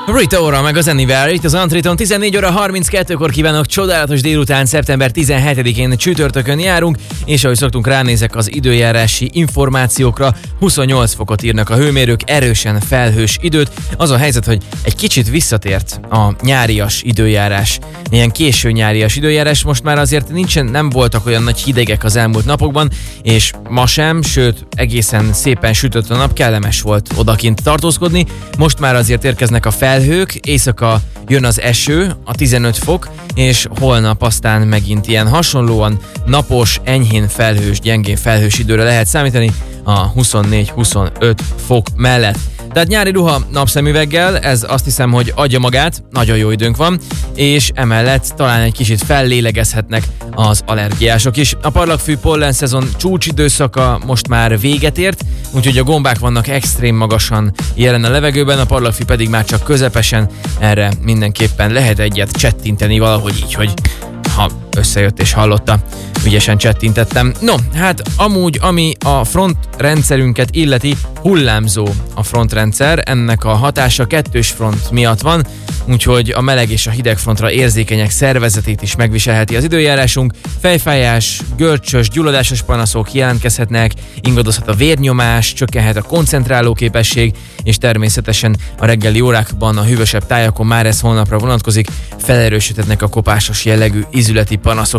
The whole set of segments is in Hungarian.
Rita Ora meg az Anywhere, itt az Antréton 14 óra 32-kor kívánok, csodálatos délután, szeptember 17-én csütörtökön járunk, és ahogy szoktunk, ránézek az időjárási információkra, 28 fokot írnak a hőmérők, erősen felhős időt. Az a helyzet, hogy egy kicsit visszatért a nyárias időjárás, ilyen késő nyárias időjárás, most már azért nem voltak olyan nagy hidegek az elmúlt napokban, és ma sem, sőt egészen szépen sütött a nap, kellemes volt odakint tartózkodni, most már azért érkeznek a felhők, éjszaka jön az eső, a 15 fok, és holnap aztán megint ilyen hasonlóan napos, enyhén felhős, gyengén felhős időre lehet számítani a 24-25 fok mellett. Tehát nyári ruha napszemüveggel, ez azt hiszem, hogy adja magát, nagyon jó időnk van, és emellett talán egy kicsit fellélegezhetnek az allergiások is. A parlagfű pollen szezon csúcsidőszaka most már véget ért, úgyhogy a gombák vannak extrém magasan jelen a levegőben, a parlagfű pedig már csak közepesen, erre mindenképpen lehet egyet csettinteni valahogy így, hogy ha összejött és hallotta, ügyesen csettintettem. No, hát amúgy, ami a frontrendszerünket illeti, hullámzó a frontrendszer, ennek a hatása kettős front miatt van, úgyhogy a meleg és a hideg frontra érzékenyek szervezetét is megviselheti az időjárásunk. Fejfájás, görcsös, gyulladásos panaszok jelentkezhetnek, ingadozhat a vérnyomás, csökkenhet a koncentráló képesség, és természetesen a reggeli órákban a hűvösebb tájakon, már ez holnapra vonatkozik, felerősödhetnek a kopásos jellegű ízületi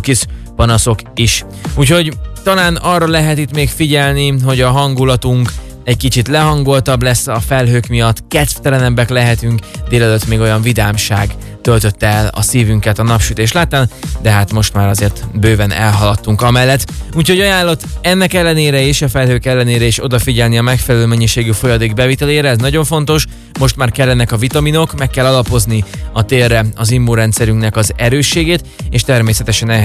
panaszok is. Úgyhogy talán arra lehet itt még figyelni, hogy a hangulatunk egy kicsit lehangoltabb lesz a felhők miatt, kedvtelenebbek lehetünk, délelőtt még olyan vidámság töltötte el a szívünket a napsütés láttán, de hát most már azért bőven elhaladtunk amellett. Úgyhogy ajánlott ennek ellenére és a felhők ellenére is odafigyelni a megfelelő mennyiségű folyadék bevitelére, ez nagyon fontos. Most már kellenek a vitaminok, meg kell alapozni a térre az immunrendszerünknek az erősségét, és természetesen